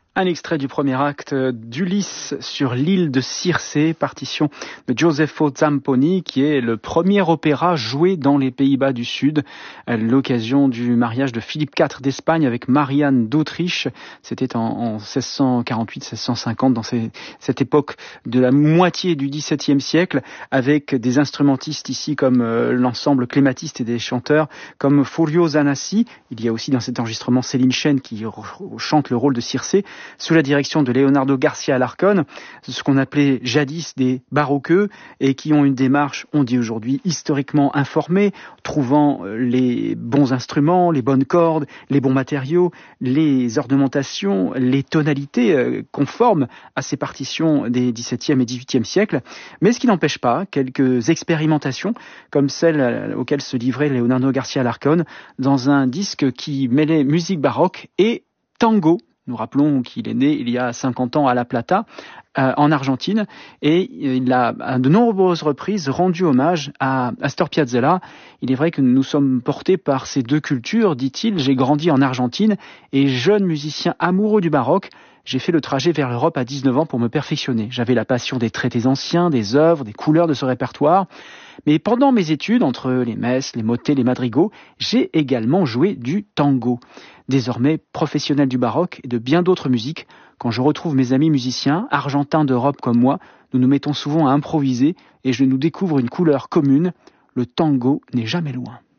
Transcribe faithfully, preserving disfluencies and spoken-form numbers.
Un extrait du premier acte d'Ulysse sur l'île de Circé, partition de Giuseppe Zamponi, qui est le premier opéra joué dans les Pays-Bas du Sud, à l'occasion du mariage de Philippe quatre d'Espagne avec Marianne d'Autriche. C'était en, en seize cent quarante-huit seize cent cinquante, dans ces, cette époque de la moitié du dix-septième siècle, avec des instrumentistes ici comme euh, l'ensemble clématiste et des chanteurs comme Furio Zanassi. Il y a aussi dans cet enregistrement Céline Chêne qui re- chante le rôle de Circé, sous la direction de Leonardo Garcia Alarcón, ce qu'on appelait jadis des baroqueux et qui ont une démarche, on dit aujourd'hui, historiquement informée, trouvant les bons instruments, les bonnes cordes, les bons matériaux, les ornementations, les tonalités conformes à ces partitions des dix-septième et dix-huitième siècles, mais ce qui n'empêche pas quelques expérimentations comme celle auxquelles se livrait Leonardo Garcia Alarcón dans un disque qui mêlait musique baroque et tango. Nous rappelons qu'il est né il y a cinquante ans à La Plata, euh, en Argentine, et il a à de nombreuses reprises rendu hommage à Astor Piazzolla. Il est vrai que nous sommes portés par ces deux cultures, dit-il. J'ai grandi en Argentine et jeune musicien amoureux du baroque, j'ai fait le trajet vers l'Europe à dix-neuf ans pour me perfectionner. J'avais la passion des traités anciens, des œuvres, des couleurs de ce répertoire. Mais pendant mes études, entre les messes, les motets, les madrigaux, j'ai également joué du tango. Désormais professionnel du baroque et de bien d'autres musiques, quand je retrouve mes amis musiciens, argentins d'Europe comme moi, nous nous mettons souvent à improviser et je nous découvre une couleur commune. Le tango n'est jamais loin.